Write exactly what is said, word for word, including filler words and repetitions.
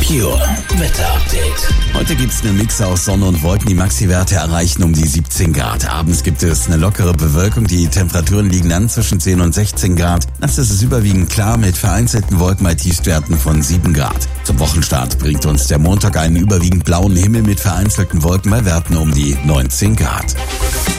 Merkur Wetter Update. Heute gibt's einen Mix aus Sonne und Wolken. Die Maxi-Werte erreichen um die siebzehn Grad. Abends gibt es eine lockere Bewölkung. Die Temperaturen liegen dann zwischen zehn und sechzehn Grad. Nachts ist es überwiegend klar mit vereinzelten Wolken bei Tiefstwerten von sieben Grad. Zum Wochenstart bringt uns der Montag einen überwiegend blauen Himmel mit vereinzelten Wolken bei Werten um die neunzehn Grad.